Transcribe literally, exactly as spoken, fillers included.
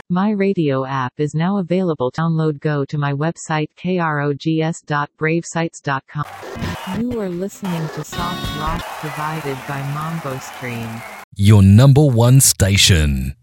My radio app is now available. Download. Go to my website krogs dot brave sites dot com. You are listening to soft rock provided by Mambo Stream. Your number one station.